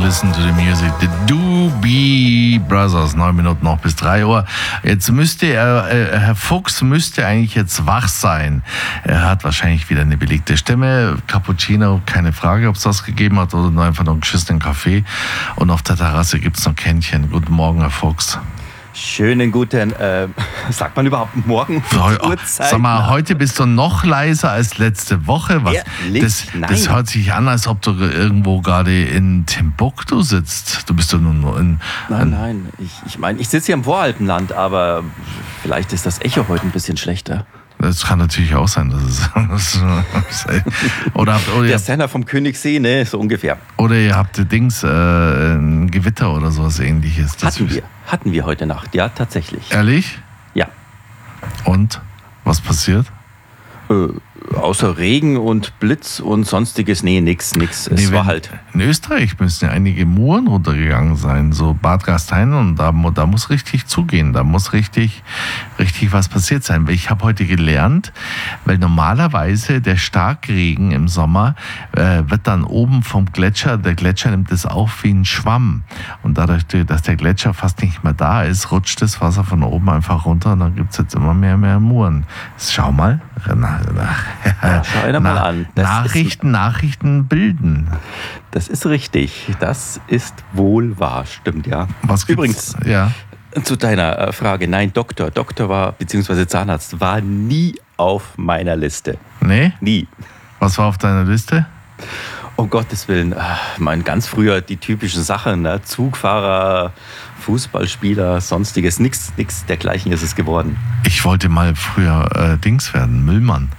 listen to the music. The Doobie Brothers, 9 Minuten noch bis 3 Uhr. Jetzt Herr Fuchs müsste eigentlich jetzt wach sein. Er hat wahrscheinlich wieder eine belegte Stimme. Cappuccino, keine Frage, ob es das gegeben hat oder nur einfach noch einen geschissenen Kaffee. Und auf der Terrasse gibt es noch Kännchen. Guten Morgen, Herr Fuchs. Schönen guten, sagt man überhaupt morgen? Sag mal, heute bist du noch leiser als letzte Woche. Was? Das hört sich an, als ob du irgendwo gerade in Timbuktu sitzt. Du bist doch nur in... Nein. Ich meine, ich sitze hier im Voralpenland, aber vielleicht ist das Echo heute ein bisschen schlechter. Das kann natürlich auch sein, dass es... Der Sender vom Königssee, ne, so ungefähr. Oder ihr habt ein Gewitter oder sowas Ähnliches. Hatten wir heute Nacht, ja, tatsächlich. Ehrlich? Ja. Und? Was passiert? Außer Regen und Blitz und sonstiges, nix. Es war halt... In Österreich müssen ja einige Muren runtergegangen sein, so Bad Gastein, und da muss richtig zugehen, da muss richtig was passiert sein. Weil ich habe heute gelernt, weil normalerweise der Starkregen im Sommer wird dann oben vom Gletscher, der Gletscher nimmt es auf wie ein Schwamm, und dadurch, dass der Gletscher fast nicht mehr da ist, rutscht das Wasser von oben einfach runter, und dann gibt es jetzt immer mehr Muren. Schau mal. Schau mal an. Nachrichten bilden. Das ist richtig. Das ist wohl wahr. Stimmt, ja. Was gibt's? Übrigens, ja. Zu deiner Frage. Nein, Doktor war, beziehungsweise Zahnarzt, war nie auf meiner Liste. Nee? Nie. Was war auf deiner Liste? Um Gottes Willen. Ganz früher die typischen Sachen. Ne? Zugfahrer, Fußballspieler, sonstiges. Nix dergleichen ist es geworden. Ich wollte mal früher Dings werden, Müllmann.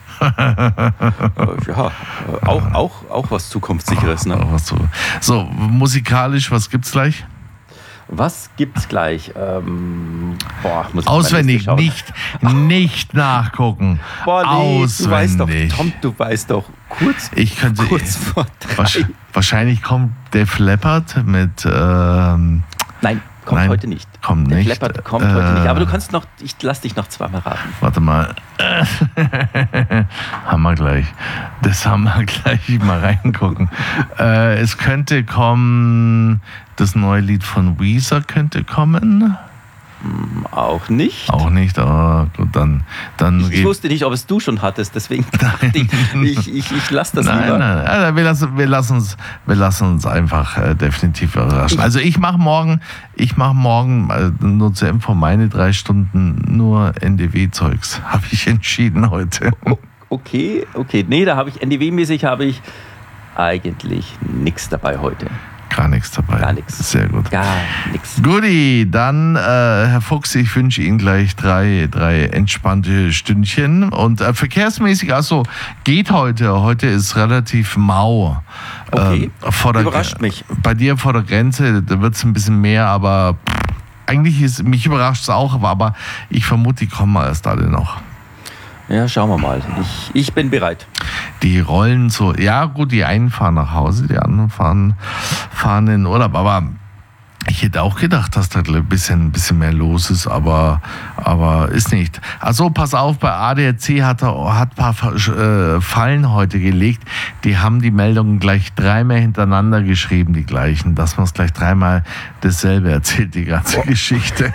Ja, auch was Zukunftssicheres. Ne? So, musikalisch, was gibt's gleich? Was gibt's gleich? Muss ich auswendig, nicht nachgucken. Auswendig. Du weißt doch, kurz vor 3. Wahrscheinlich kommt Def Leppard mit... Nein, heute nicht. Der Leppard kommt heute nicht. Aber du kannst noch, ich lass dich noch zweimal raten. Warte mal. Haben wir gleich. Das haben wir gleich. Mal reingucken. Es könnte kommen, das neue Lied von Weezer könnte kommen. Auch nicht. Aber gut, dann ich wusste nicht, ob es du schon hattest, deswegen dachte ich lasse das lieber. Nein, wir lassen uns einfach definitiv überraschen. Also ich mache morgen nur zur Info, meine 3 Stunden nur NDW-Zeugs, habe ich entschieden heute. Okay. Nee, da habe ich NDW-mäßig eigentlich nichts dabei heute. Gar nichts dabei. Gar nichts. Sehr gut. Gar nichts. Guti, dann Herr Fuchs, ich wünsche Ihnen gleich 3 entspannte Stündchen. Und verkehrsmäßig, geht heute. Heute ist relativ mau. Okay, überrascht mich. Bei dir vor der Grenze, da wird es ein bisschen mehr, aber eigentlich mich überrascht es auch, aber ich vermute, die kommen erst alle noch. Ja, schauen wir mal. Ich bin bereit. Die rollen so, ja gut, die einen fahren nach Hause, die anderen fahren in den Urlaub, aber ich hätte auch gedacht, dass da ein bisschen mehr los ist, aber ist nicht. Also pass auf, bei ADAC hat ein paar Fallen heute gelegt, die haben die Meldungen gleich 3-mal hintereinander geschrieben, die gleichen, dass man es gleich 3-mal dasselbe erzählt, die ganze Geschichte.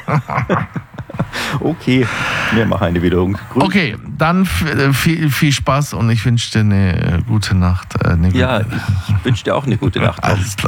Okay, wir machen eine Wiederholung. Okay, dann viel Spaß und ich wünsche dir eine gute Nacht. Ich wünsche dir auch eine gute Nacht. Alles klar.